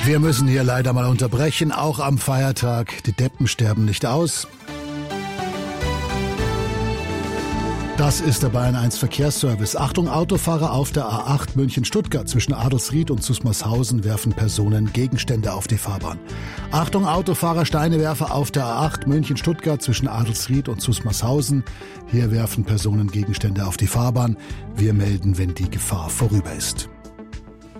Wir müssen hier leider mal unterbrechen, auch am Feiertag. Die Deppen sterben nicht aus. Das ist der Bayern 1 Verkehrsservice. Achtung, Autofahrer auf der A8 München-Stuttgart. Zwischen Adelsried und Zusmarshausen werfen Personen Gegenstände auf die Fahrbahn. Achtung, Autofahrer, Steinewerfer auf der A8 München-Stuttgart. Zwischen Adelsried und Zusmarshausen. Hier werfen Personen Gegenstände auf die Fahrbahn. Wir melden, wenn die Gefahr vorüber ist.